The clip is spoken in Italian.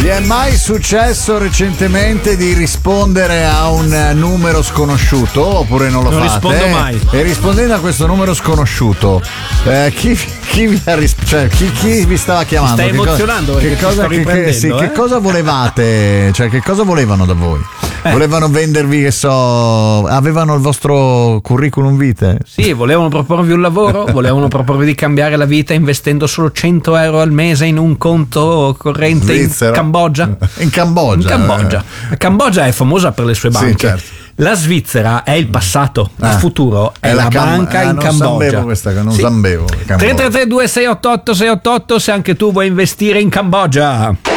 Vi è mai successo recentemente di rispondere a un numero sconosciuto oppure non lo fate? Non rispondo mai. E rispondendo a questo numero sconosciuto, chi vi ha chi vi stava chiamando? Stai emozionando perché ti sto riprendendo, che cosa volevate? Cioè, che cosa volevano da voi? Volevano vendervi, che so, avevano il vostro curriculum vitae? Sì, volevano proporvi un lavoro, volevano proporvi di cambiare la vita investendo solo 100 euro al mese in un conto corrente Svizzera. in Cambogia. In Cambogia. La Cambogia è famosa per le sue banche. Sì, certo. La Svizzera è il passato, il futuro è la banca in non Cambogia. Sapevo questa, non Sì. sapevo. 333 2688 688 se anche tu vuoi investire in Cambogia.